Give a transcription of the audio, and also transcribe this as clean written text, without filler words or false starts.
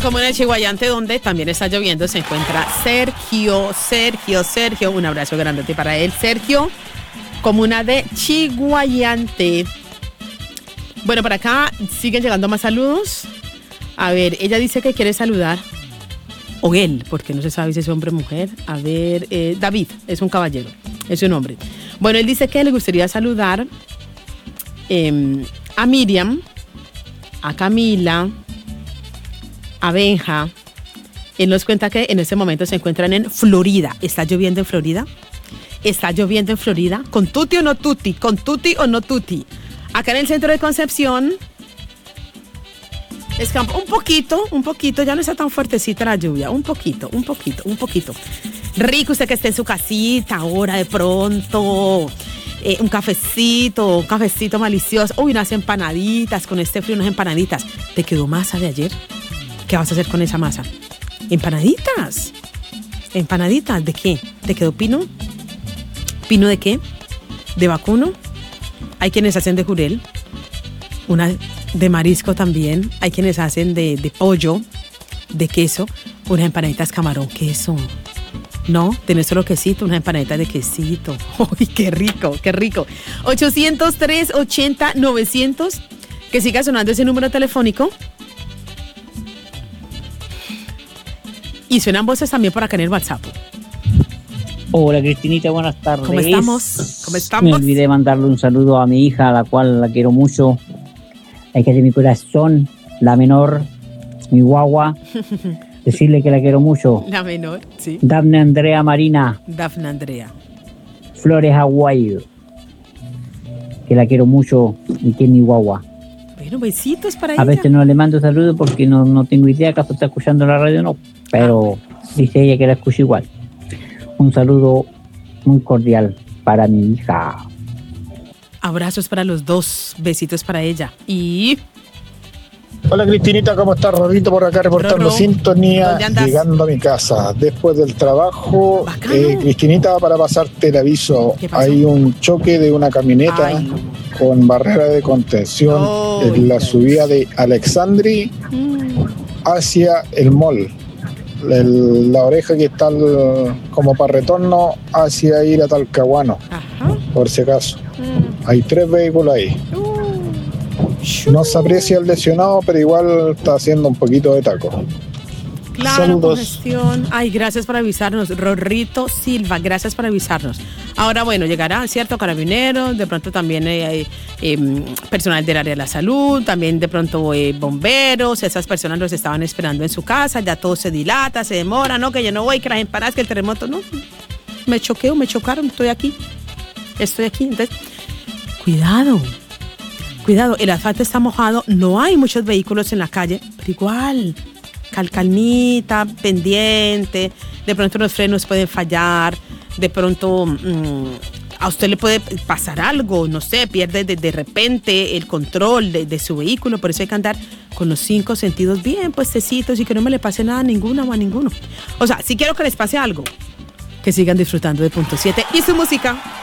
comuna de Chiguayante, donde también está lloviendo, se encuentra Sergio. Un abrazo grande para él. Sergio, comuna de Chiguayante. Bueno, por acá siguen llegando más saludos. A ver, ella dice que quiere saludar, o él, porque no se sabe si es hombre o mujer. A ver, David, es un caballero, es un hombre. Bueno, él dice que le gustaría saludar a Miriam, a Camila, a Benja. Él nos cuenta que en este momento se encuentran en Florida. ¿Está lloviendo en Florida? ¿Está lloviendo en Florida? ¿Con tuti o no tuti? ¿Con tuti o no tuti? Acá en el centro de Concepción es un poquito, ya no está tan fuertecita la lluvia, un poquito. Rico usted que esté en su casita ahora de pronto, un cafecito malicioso, unas empanaditas, con este frío unas empanaditas. ¿Te quedó masa de ayer? ¿Qué vas a hacer con esa masa? ¿Empanaditas? ¿De qué? ¿Te quedó pino? ¿Pino de qué? ¿De vacuno? Hay quienes hacen de jurel, una de marisco también, hay quienes hacen de pollo, de queso, unas empanaditas camarón queso. No, tenés solo quesito, unas empanaditas de quesito. ¡Uy, qué rico! 800-380-900, que siga sonando ese número telefónico. Y suenan voces también por acá en el WhatsApp. Hola Cristinita, buenas tardes. ¿Cómo estamos? Me olvidé mandarle un saludo a mi hija, a la cual la quiero mucho. Hay que de mi corazón, la menor, mi guagua. Decirle que la quiero mucho. La menor, sí. Dafne Andrea Marina. Dafne Andrea. Flores Aguayo. Que la quiero mucho y que es mi guagua. Bueno, besitos para ella. A veces no le mando saludos porque no tengo idea acaso está escuchando la radio o no. Pero dice ella que la escucha igual. Un saludo muy cordial para mi hija. Abrazos para los dos, besitos para ella. Y... Hola Cristinita, ¿cómo estás? Rorrito por acá reportando sintonía, llegando a mi casa después del trabajo. Cristinita, para pasarte el aviso, hay un choque de una camioneta con barrera de contención en la subida de Alexandri hacia el mall. La oreja que está como para retorno hacia ir a Talcahuano. Por si acaso. Hay 3 vehículos ahí. No se aprecia el lesionado, pero igual está haciendo un poquito de taco. Claro, saludos. Congestión. Ay, gracias por avisarnos. Rorrito Silva, gracias por avisarnos. Ahora, bueno, llegará, ¿cierto? Carabineros, de pronto también hay personal del área de la salud, también de pronto bomberos. Esas personas los estaban esperando en su casa, ya todo se dilata, se demora, ¿no? Que yo no voy, que las empanadas, que el terremoto, no. Me chocaron, estoy aquí. Entonces, cuidado, el asfalto está mojado, no hay muchos vehículos en la calle, pero igual, calmita, pendiente, de pronto los frenos pueden fallar, de pronto a usted le puede pasar algo, no sé, pierde de repente el control de su vehículo, por eso hay que andar con los 5 sentidos bien puestecitos y que no me le pase nada a ninguna o a ninguno. O sea, si quiero que les pase algo, que sigan disfrutando de Punto 7 y su música.